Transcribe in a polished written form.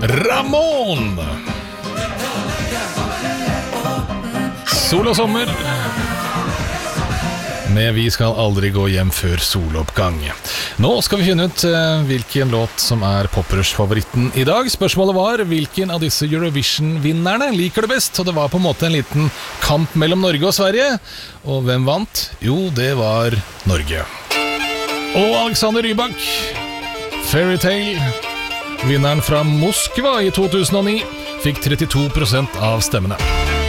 Ramón. Sol og sommer med Vi skal aldri gå hjem før soloppgang. Nå skal vi finne ut hvilken låt som er Poprush-favoritten i dag. Spørsmålet var hvilken av disse Eurovision-vinnerne liker du best? Og det var på en måte en liten kamp mellom Norge og Sverige. Og hvem vant? Jo, det var Norge. Og Alexander Rybak, Fairytale, vinneren fra Moskva i 2009, fikk 32% av stemmene.